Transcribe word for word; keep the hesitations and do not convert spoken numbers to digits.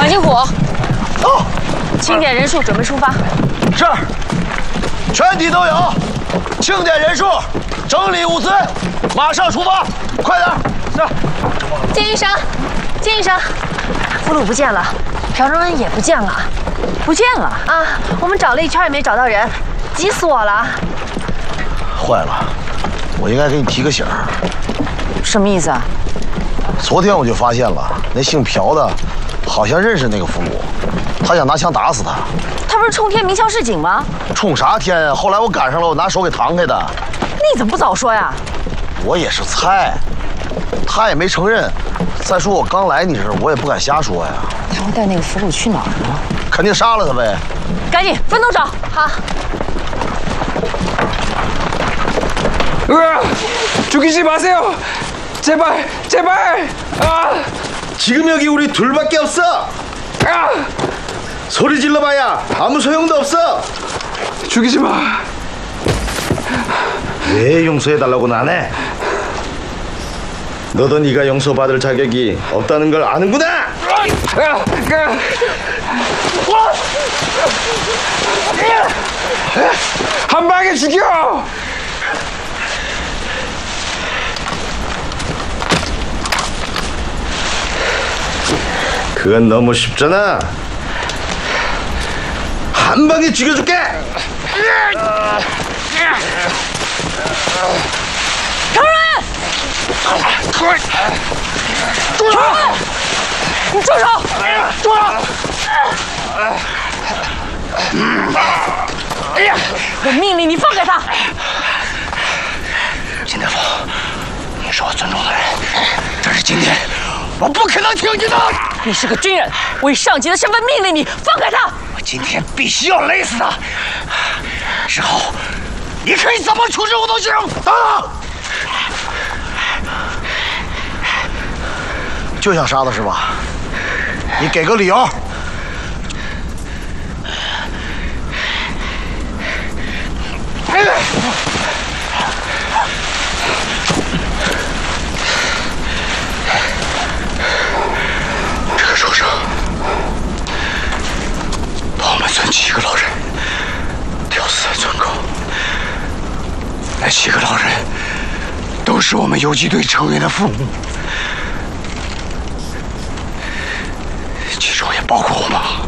马金虎， 走。 庆典人数准备出发。 是，全体都有。庆典人数，整理物资，马上出发，快点！是。 金医生，金医生，俘虏不见了，朴正恩也不见了， 不见了啊！我们找了一圈也没找到人，急死我了。 坏了，我应该给你提个醒儿。 什么意思啊？ 昨天我就发现了，那姓朴的，好像认识那个俘虏，他想拿枪打死他。 他不是冲天鸣枪示警吗？ 冲啥天啊！后来我赶上了，我拿手给弹开的。 你怎么不早说呀？ 我也是猜，他也没承认。再说我刚来你这儿，我也不敢瞎说呀。 他会带那个俘虏去哪儿呢？ 肯定杀了他呗。 赶紧分头找。 好。 으아! 죽이지 마세요! 제발! 제발! 아! 지금 여기 우리 둘밖에 없어! 아! 소리 질러봐야 아무 소용도 없어! 죽이지 마! 왜 용서해달라고는 안 해? 너도 네가 용서받을 자격이 없다는 걸 아는구나! 아! 아! 한 방에 죽여! 그건 너무 쉽잖아. 한 방에 죽여줄게. 정人，住手！你住手！住手！哎呀！我命令你放开他！ 金大夫，你是我尊重的人，这是今天。 我不可能听你的！ 你是个军人，我以上级的身份命令你放开他！ 我今天必须要勒死他，之后你可以怎么处置我都行。等等，就想杀他是吧？你给个理由。七个老人，吊死在村口。那七个老人都是我们游击队成员的父母，其中也包括我妈。